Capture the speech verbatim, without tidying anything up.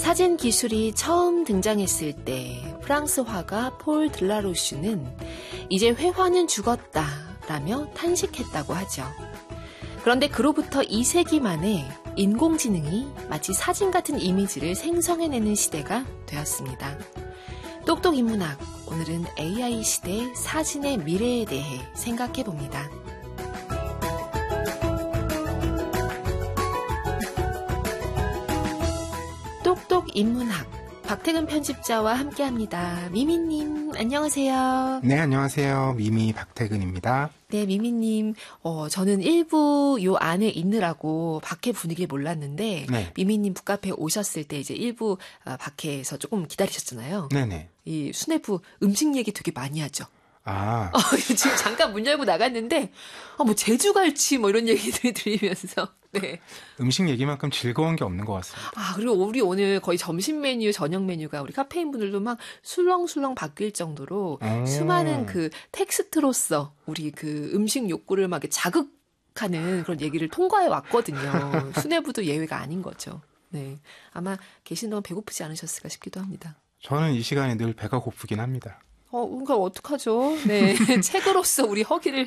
사진 기술이 처음 등장했을 때 프랑스 화가 폴 들라로슈는 이제 회화는 죽었다라며 탄식했다고 하죠. 그런데 그로부터 이 세기 만에 인공지능이 마치 사진 같은 이미지를 생성해내는 시대가 되었습니다. 똑똑 인문학, 오늘은 에이아이 시대 사진의 미래에 대해 생각해봅니다. 똑똑 인문학, 박태근 편집자와 함께합니다. 미미님, 안녕하세요. 네, 안녕하세요. 미미 박태근입니다. 네, 미미님, 어, 저는 일부 요 안에 있느라고 밖에 분위기 몰랐는데, 네. 미미님 북카페 오셨을 때 이제 일부 아, 밖에서 조금 기다리셨잖아요. 네네. 이 수뇌부 음식 얘기 되게 많이 하죠. 아. 어, 지금 잠깐 문 열고 나갔는데, 어, 뭐 제주갈치 뭐 이런 얘기들이 들리면서, 네. 음식 얘기만큼 즐거운 게 없는 것 같습니다. 아, 그리고 우리 오늘 거의 점심 메뉴, 저녁 메뉴가 우리 카페인 분들도 막 술렁술렁 바뀔 정도로 오. 수많은 그 텍스트로서 우리 그 음식 욕구를 막 이렇게 자극하는 그런 얘기를 통과해 왔거든요. 수뇌부도 예외가 아닌 거죠. 네. 아마 계신 동안 배고프지 않으셨을까 싶기도 합니다. 저는 이 시간에 늘 배가 고프긴 합니다. 어, 그러니까 어떡하죠? 네. 책으로서 우리 허기를